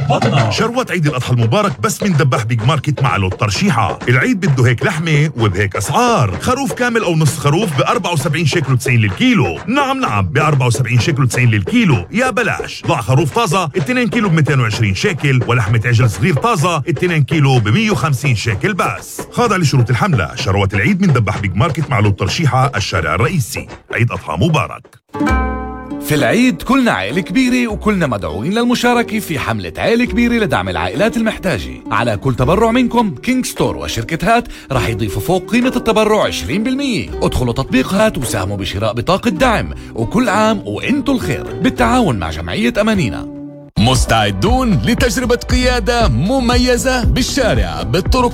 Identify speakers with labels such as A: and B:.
A: بطنة.
B: شروات عيد الأضحى المبارك بس من دباح بيج ماركت مع لوت ترشيحة. العيد بده هيك لحمة وبهيك أسعار. خروف كامل أو نص خروف ب 74 شيكل 90 للكيلو. نعم ب 74 شيكل 90 للكيلو. يا بلاش ضع خروف طازة 2 كيلو ب 220 شيكل، ولحمة عجل صغير طازة 2 كيلو ب 150 شيكل بس. خاضع لشروط الحملة. شروات العيد من دباح بيج ماركت مع لوت ترشيحة، الشارع الرئيسي. عيد أضحى مبارك.
C: في العيد كلنا عائلة كبيرة وكلنا مدعوين للمشاركة في حملة عائلة كبيرة لدعم العائلات المحتاجة. على كل تبرع منكم كينج ستور وشركة هات رح يضيفوا فوق قيمة التبرع 20%. ادخلوا تطبيق هات وساهموا بشراء بطاقة دعم، وكل عام وانتو الخير بالتعاون مع جمعية أمانينا.
D: مستعدون لتجربة قيادة مميزة بالشارع بالطرق